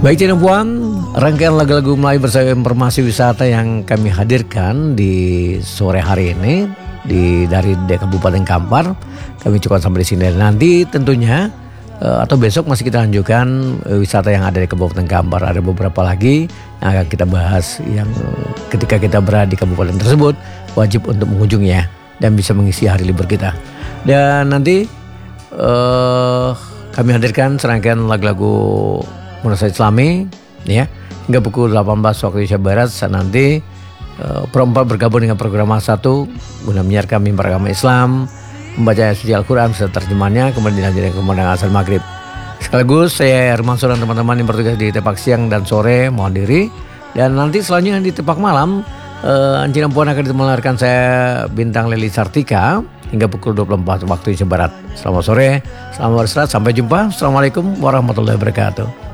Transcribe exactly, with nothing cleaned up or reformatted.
Baik Cina Puan, rangkaian lagu-lagu Melayu bersama informasi wisata yang kami hadirkan di sore hari ini di dari Kabupaten Kampar. Kami cukup sampai di sini. Nanti tentunya atau besok masih kita lanjutkan wisata yang ada di Kabupaten Kampar. Ada beberapa lagi yang akan kita bahas yang ketika kita berada di kabupaten tersebut wajib untuk mengunjunginya dan bisa mengisi hari libur kita. Dan nanti uh, kami hadirkan serangkaian lagu-lagu Madrasah Islami ya hingga pukul delapan belas waktu Indonesia Barat. Saat nanti uh, perempat bergabung dengan program satu guna menyiarkan mimbar agama Islam, membaca ayat suci Al-Quran serta terjemahnya, kemudian dilanjutkan kemudian asal maghrib. Sekaligus saya Herman Sur dan teman-teman yang bertugas di Tepak siang dan sore mohon diri. Dan nanti selanjutnya di Tepak malam uh, Cina Puan akan ditemani saya Bintang Leli Sartika hingga pukul dua puluh empat waktu Indonesia Barat. Selamat sore, selamat beristirahat, sampai jumpa. Assalamualaikum warahmatullahi wabarakatuh.